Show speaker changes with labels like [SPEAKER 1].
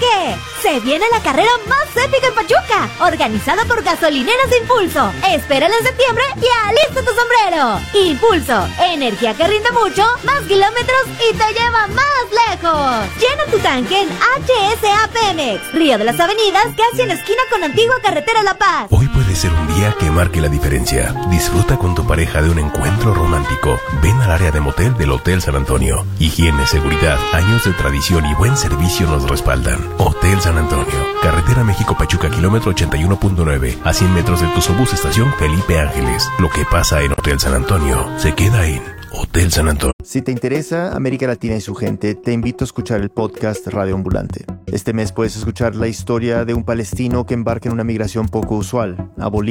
[SPEAKER 1] tanque. Se viene la carrera más épica en Pachuca, organizada por Gasolineras de Impulso. Espérala en septiembre y alista tu sombrero. Impulso, energía que rinde mucho, más kilómetros y te lleva más lejos. Llena tu tanque en HSA Pemex, Río de las Avenidas, casi en esquina con Antigua Carretera La Paz.
[SPEAKER 2] Hoy puede ser un día que marque la diferencia. Disfruta con tu pareja de un encuentro romántico. Ven al área de motel del Hotel San Antonio. Higiene, seguridad, años de tradición y buen servicio nos respaldan. Hotel San Antonio, Carretera México-Pachuca, kilómetro 81.9, a 100 metros del Tuzobús, estación Felipe Ángeles. Lo que pasa en Hotel San Antonio se queda en Hotel San Antonio.
[SPEAKER 3] Si te interesa América Latina y su gente, te invito a escuchar el podcast Radio Ambulante. Este mes puedes escuchar la historia de un palestino que embarca en una migración poco usual a Bolivia.